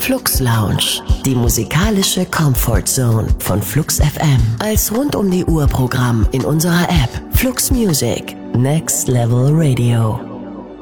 Flux Lounge, die musikalische Comfort Zone von Flux FM. Als rund um die Uhr Programm in unserer App Flux Music, Next Level Radio.